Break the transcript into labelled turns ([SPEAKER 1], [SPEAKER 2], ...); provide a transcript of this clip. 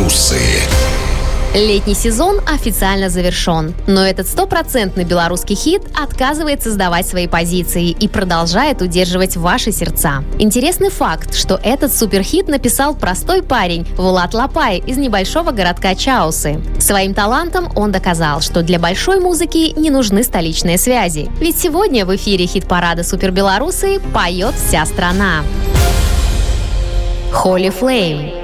[SPEAKER 1] белорусы.
[SPEAKER 2] Летний сезон официально завершен, но этот стопроцентный белорусский хит отказывается сдавать свои позиции и продолжает удерживать ваши сердца. Интересный факт, что этот суперхит написал простой парень Вулат Лапай из небольшого городка Чаусы. Своим талантом он доказал, что для большой музыки не нужны столичные связи. Ведь сегодня в эфире хит-парада «Супер Белорусы» поет вся страна. Holy Flame.